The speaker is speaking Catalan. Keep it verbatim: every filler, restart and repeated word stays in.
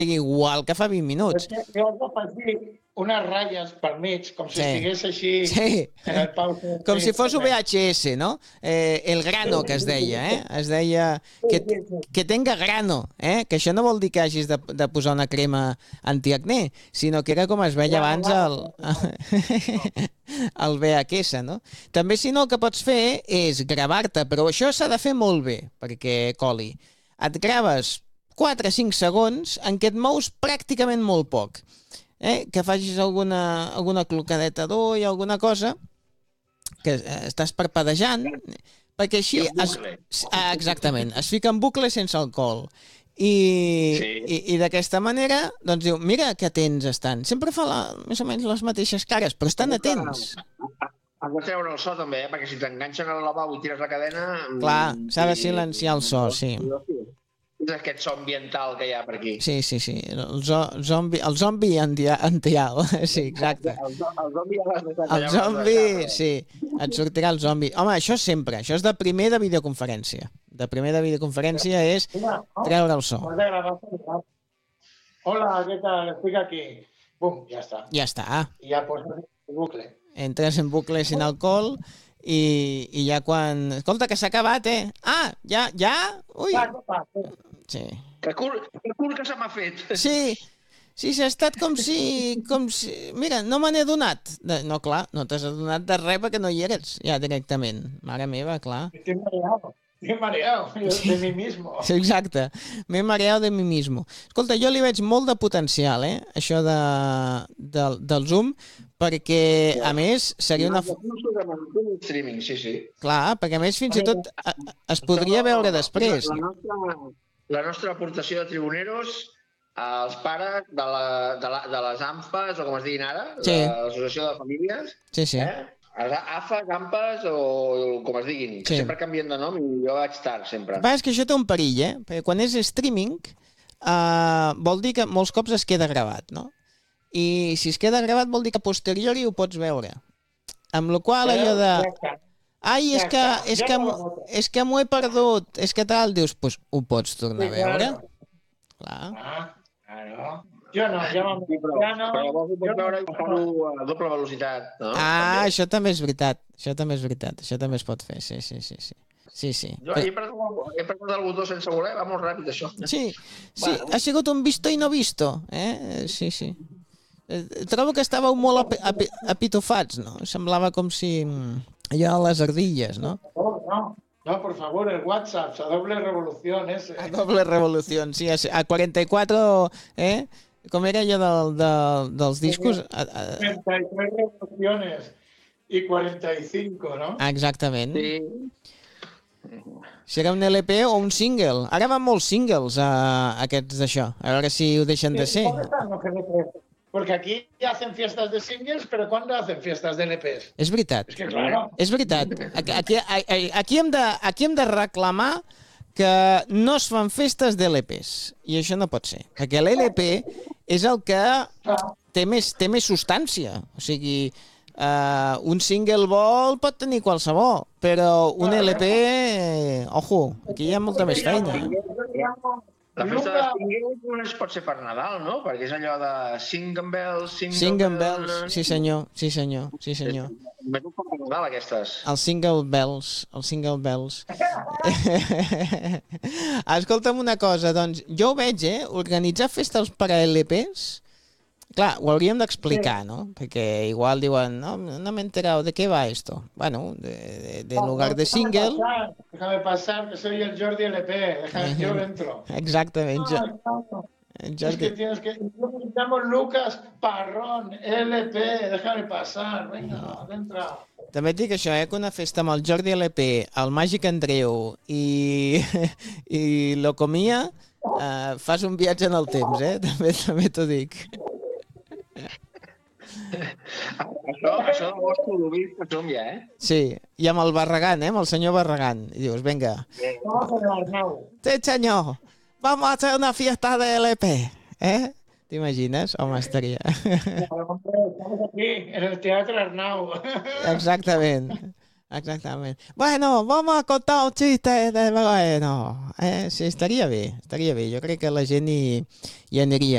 igual que fa vint minuts. Jo has d'afegir unes ratlles per mig, com si estigués així en el pause. Com si fos U V H S, no? Eh, el grano, que es deia, eh? Es deia que, que tenga grano, eh? Que això no vol dir que hagis de, de posar una crema antiacné, sinó que era com es veia abans el, el V H S, no? També, si no, el que pots fer és gravar-te, però això s'ha de fer molt bé, perquè coli. Et graves quatre o cinc segons en què et mous pràcticament molt poc. Eh? Que facis alguna, alguna clocadeta d'ull i alguna cosa, que estàs parpadejant, perquè així... Es, ah, exactament, es fica en bucle sense alcohol. I, sí. i, i d'aquesta manera, doncs diu, mira que atents estan. Sempre fa la, més o menys les mateixes cares, però estan atents. Has de treure el so també, eh? Perquè si t'enganxen al lavabo i tires la cadena... Clar, s'ha de silenciar el so, sí. És aquest so ambiental que hi ha per aquí. Sí, sí, sí. El, zo, zombi, el zombi antial. Sí, exacte. El, el zombi... El zombi, sí. Et sortirà el zombi. Home, això sempre. Això és de primer de videoconferència. De primer de videoconferència és treure el so. Hola, què tal? Estic aquí. Bum, ja està. Ja està. I ja poses el bucle. Entres en bucle sin alcohol i, i ja quan... Escolta, que s'ha acabat, eh? Ah, ja, ja? Ui. Sí. Que cul, que cul que se m'ha fet. Sí, sí, s'ha estat com si, com si... Mira, no me n'he donat. No, clar, no t'has adonat de res perquè no hi eres, ja directament. Mare meva, clar. Estic mareado, estic mareado, de mi mismo. Sí, exacte, m'he mareado de mi mismo. Escolta, jo li veig molt de potencial, eh, això de, de, del Zoom, perquè, a més, seria una... Streaming, sí, sí. Clar, perquè a més fins i tot es podria veure després. La nostra, la nostra aportació de tribuneros als pares de, la, de, la, de les A M F As, o com es diguin ara, sí. De l'Associació de Famílies. Sí, sí. Eh? A F A, A M P As o com es diguin. Sí. Sempre canvien de nom i jo vaig tard, sempre. El que passa és que això té un perill, eh? Perquè quan és streaming, uh, vol dir que molts cops es queda gravat, no? I si es queda gravat vol dir que a posteriori ho pots veure. Amb la qual allò de... Ai, és que, és que, és que m'ho he perdut, és que tal, dius, doncs ho pots tornar a veure. Clar. Ah, claro. Jo no, ja m'ho però, ja no. Però llavors ho pots veure i fer-ho a doble velocitat, no? Ah, això també és veritat, això també és veritat, això també es pot fer, sí, sí, sí, sí. Sí, sí. Jo he perdut el botó sense voler, va molt ràpid això. Sí, sí, ha sigut un visto i no visto, eh? Sí, sí. Trobo que estàveu molt ap apitofats, no? Semblava com si... allò a les ardilles, no? No, no, no, por favor, el WhatsApp, a doble revolución ese. A doble revolución, sí, a cuarenta y cuatro, eh? Com era allò del, del, dels discos? treinta y tres revoluciones y cuarenta y cinco, no? Exactament. Sí. Si era un L P o un single. Ara van molts singles, uh, aquests d'això. A veure si ho deixen de ser. Porque aquí hacen fiestas de singles, pero ¿cuándo hacen fiestas de L Ps? És veritat. És que, claro. És veritat. Aquí, aquí, aquí, hem de, aquí hem de reclamar que no es fan festes d'L Ps. I això no pot ser. Perquè l'L P és el que té més, té més substància. O sigui, uh, un single ball pot tenir qualsevol, però un L P, ojo, aquí hi ha molta més feina. La festa de singles no es pot ser per Nadal, no? Perquè és allò de Single Bells, Single, single Bells. Sí senyor, sí senyor, sí senyor. Més un poc per Nadal, aquestes. El Single Bells, el Single Bells. Escolta'm una cosa, doncs, jo ho veig, eh? Organitzar festes per a L Ps, clar, ho hauríem d'explicar, no? Perquè igual diuen, no, no m'he enterado, ¿de qué va esto? Bueno, de, de, de lugar de single... Déjame pasar, que soy el Jordi L P, déjame, yo dentro. Exactament. Jo... Jordi. Es que tienes que... Necesitamos Lucas Parrón, L P, déjame pasar, venga, dentro. També et dic això, eh, que una festa amb el Jordi L P, el Màgic Andreu i, i l'Ocomia, eh, fas un viatge en el temps, eh? També, també t'ho dic. Això, això del vostre l'obís que som ja, eh? Sí, i amb el Barragán, eh? Amb el senyor Barragán. I dius, venga. Sí, senyor, vamos a hacer una fiesta de L P, eh? T'imagines? Home, estaria... Estamos aquí, en el Teatre Arnau. Exactament. Exactament. Bueno, vamos a contar un chiste de... Bueno, eh? Sí, estaria bé, estaria bé. Jo crec que la gent hi, hi aniria.